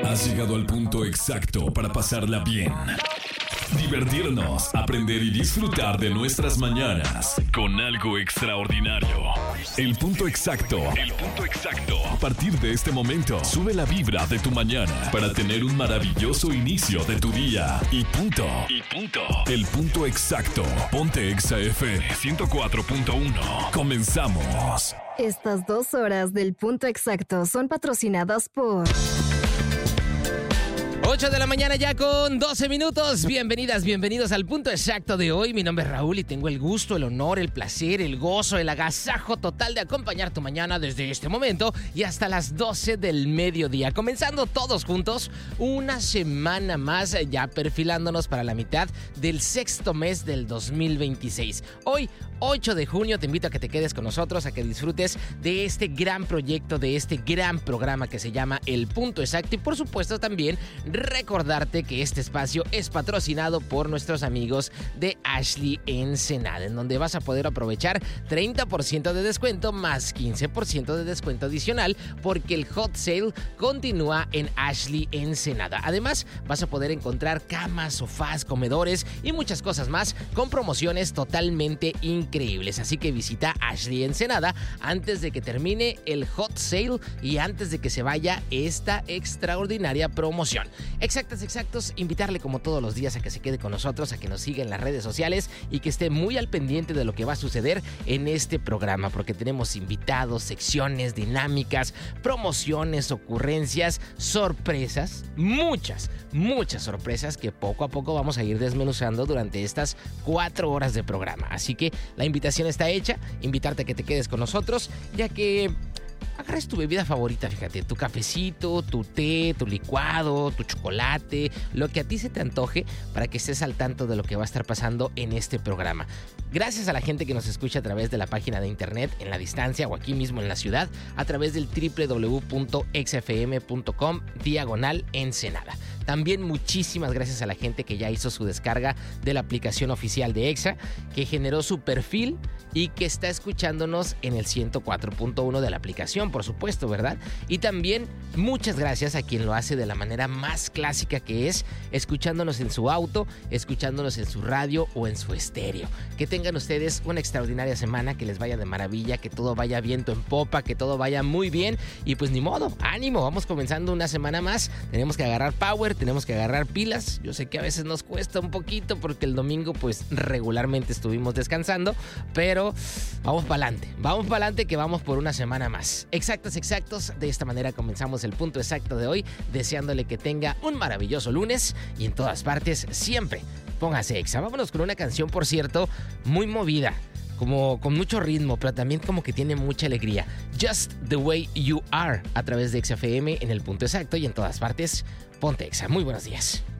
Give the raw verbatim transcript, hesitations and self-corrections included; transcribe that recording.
Has llegado al punto exacto para pasarla bien, divertirnos, aprender y disfrutar de nuestras mañanas con algo extraordinario. El punto exacto. El punto exacto. A partir de este momento, sube la vibra de tu mañana para tener un maravilloso inicio de tu día. Y punto. Y punto. El punto exacto. Ponte Exa F M ciento cuatro punto uno. Comenzamos. Estas dos horas del punto exacto son patrocinadas por... ocho de la mañana ya con doce minutos. Bienvenidas, bienvenidos al punto exacto de hoy. Mi nombre es Raúl y tengo el gusto, el honor, el placer, el gozo, el agasajo total de acompañar tu mañana desde este momento y hasta las doce del mediodía. Comenzando todos juntos una semana más, ya perfilándonos para la mitad del sexto mes del dos mil veintiséis. Hoy, ocho de junio, te invito a que te quedes con nosotros, a que disfrutes de este gran proyecto, de este gran programa que se llama El Punto Exacto. Y por supuesto también recordarte que este espacio es patrocinado por nuestros amigos de Ashley Ensenada, en donde vas a poder aprovechar treinta por ciento de descuento más quince por ciento de descuento adicional porque el hot sale continúa en Ashley Ensenada. Además, vas a poder encontrar camas, sofás, comedores y muchas cosas más con promociones totalmente increíbles. Así que visita Ashley Ensenada antes de que termine el hot sale y antes de que se vaya esta extraordinaria promoción. Exactos, exactos, invitarle como todos los días a que se quede con nosotros, a que nos siga en las redes sociales y que esté muy al pendiente de lo que va a suceder en este programa, porque tenemos invitados, secciones, dinámicas, promociones, ocurrencias, sorpresas, muchas, muchas sorpresas que poco a poco vamos a ir desmenuzando durante estas cuatro horas de programa. Así que la invitación está hecha, invitarte a que te quedes con nosotros, ya que... agarres tu bebida favorita, fíjate, tu cafecito, tu té, tu licuado, tu chocolate, lo que a ti se te antoje para que estés al tanto de lo que va a estar pasando en este programa. Gracias a la gente que nos escucha a través de la página de internet, en la distancia o aquí mismo en la ciudad, a través del doble u doble u doble u punto exa efe eme punto com diagonal Ensenada. También muchísimas gracias a la gente que ya hizo su descarga de la aplicación oficial de Exa, que generó su perfil y que está escuchándonos en el ciento cuatro punto uno de la aplicación, por supuesto, ¿verdad? Y también muchas gracias a quien lo hace de la manera más clásica, que es escuchándonos en su auto, escuchándonos en su radio o en su estéreo. Que tengan ustedes una extraordinaria semana, que les vaya de maravilla, que todo vaya viento en popa, que todo vaya muy bien y pues ni modo, ánimo, vamos comenzando una semana más, tenemos que agarrar power, tenemos que agarrar pilas. Yo sé que a veces nos cuesta un poquito porque el domingo pues regularmente estuvimos descansando, pero vamos para adelante, vamos para adelante que vamos por una semana más. Exactos, exactos, de esta manera comenzamos el punto exacto de hoy, deseándole que tenga un maravilloso lunes y en todas partes siempre póngase Exa. Vámonos con una canción, por cierto, muy movida, como con mucho ritmo, pero también como que tiene mucha alegría. Just the Way You Are, a través de Exa F M en el punto exacto y en todas partes. Ponte Exa. Muy buenos días.